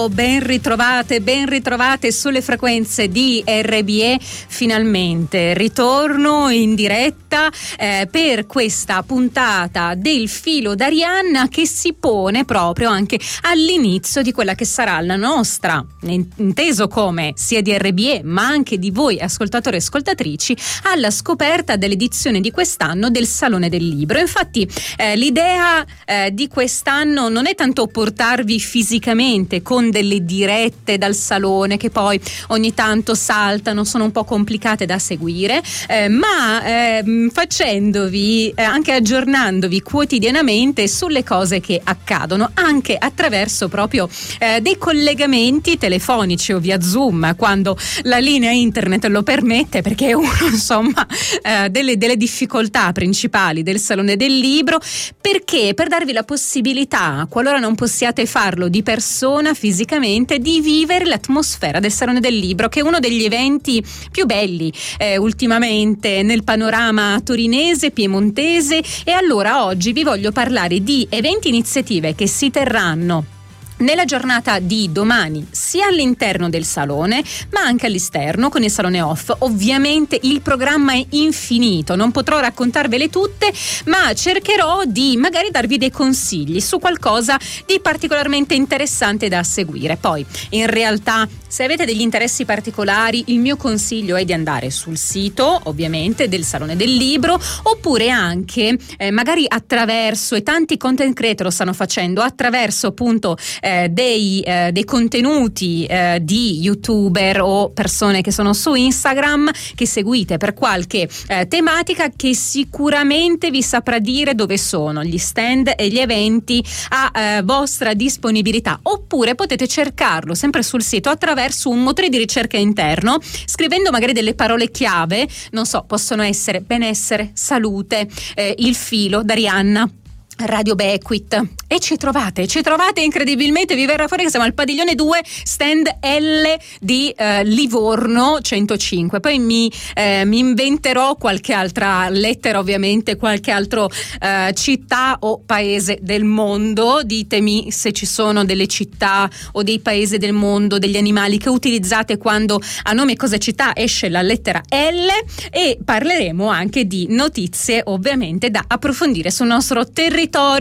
Ciao, ben ritrovate sulle frequenze di RBE. Finalmente ritorno in diretta per questa puntata del filo d'Arianna, che si pone proprio anche all'inizio di quella che sarà la nostra, inteso come sia di RBE ma anche di voi ascoltatori e ascoltatrici, alla scoperta dell'edizione di quest'anno del Salone del Libro. Infatti l'idea di quest'anno non è tanto portarvi fisicamente con delle dirette dal salone che poi ogni tanto saltano, sono un po' complicate da seguire, ma facendovi anche aggiornandovi quotidianamente sulle cose che accadono, anche attraverso proprio dei collegamenti telefonici o via Zoom quando la linea internet lo permette, perché è uno insomma delle difficoltà principali del Salone del Libro, perché per darvi la possibilità, qualora non possiate farlo di persona fisicamente, di vivere l'atmosfera del Salone del Libro, che è uno degli eventi più belli ultimamente nel panorama torinese, piemontese. E allora oggi vi voglio parlare di eventi, iniziative che si terranno nella giornata di domani, sia all'interno del salone ma anche all'esterno con il salone off. Ovviamente il programma è infinito, non potrò raccontarvele tutte, ma cercherò di magari darvi dei consigli su qualcosa di particolarmente interessante da seguire. Poi in realtà, se avete degli interessi particolari, il mio consiglio è di andare sul sito ovviamente del Salone del Libro, oppure anche magari attraverso, e tanti content creator lo stanno facendo, attraverso appunto dei contenuti di youtuber o persone che sono su Instagram, che seguite per qualche tematica, che sicuramente vi saprà dire dove sono gli stand e gli eventi a vostra disponibilità. Oppure potete cercarlo sempre sul sito attraverso un motore di ricerca interno, scrivendo magari delle parole chiave, non so, possono essere benessere, salute, il filo d'Arianna, Radio Becquith, e ci trovate incredibilmente. Vi verrà fuori che siamo al padiglione 2, stand L di Livorno 105. Poi mi inventerò qualche altra lettera, ovviamente qualche altro città o paese del mondo. Ditemi se ci sono delle città o dei paesi del mondo, degli animali che utilizzate quando a nome cosa città esce la lettera L. E parleremo anche di notizie ovviamente da approfondire sul nostro territorio,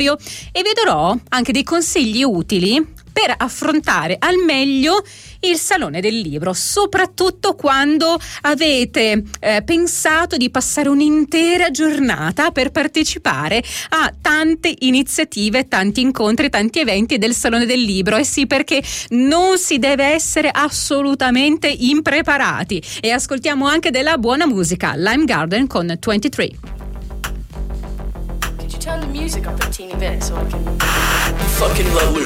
e vi darò anche dei consigli utili per affrontare al meglio il Salone del Libro, soprattutto quando avete pensato di passare un'intera giornata per partecipare a tante iniziative, tanti incontri, tanti eventi del Salone del Libro. E sì, perché non si deve essere assolutamente impreparati. E ascoltiamo anche della buona musica, Lime Garden con 23. Turn the music up a teeny bit so I can fucking let loose.